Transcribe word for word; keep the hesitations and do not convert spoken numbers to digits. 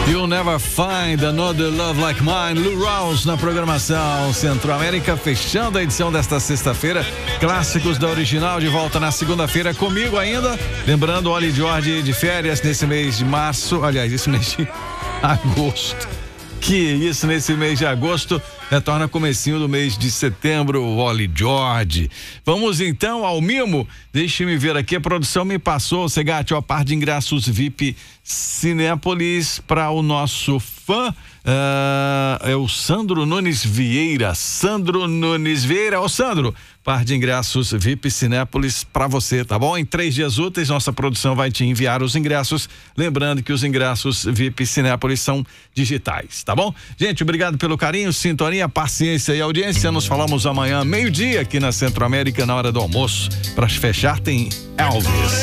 You'll Never Find Another Love Like Mine, Lou Rawls na programação Centro-América, fechando a edição desta sexta-feira. Clássicos da original de volta na segunda-feira comigo ainda. Lembrando, o Oli Jorge de férias nesse mês de março, aliás, esse mês de agosto. Que isso, nesse mês de agosto, retorna comecinho do mês de setembro, o Oli Jorge. Vamos então ao mimo. Deixe-me ver aqui, a produção me passou, Segatti, a par de ingressos V I P Cinépolis para o nosso fã, uh, é o Sandro Nunes Vieira. Sandro Nunes Vieira, ô Sandro, par de ingressos V I P Cinépolis para você, tá bom? Em três dias úteis, nossa produção vai te enviar os ingressos. Lembrando que os ingressos V I P Cinépolis são digitais, tá bom? Gente, obrigado pelo carinho, sintonia, paciência e audiência. Nos falamos amanhã, meio-dia, aqui na Centro-América, na hora do almoço. Para fechar, tem Elvis.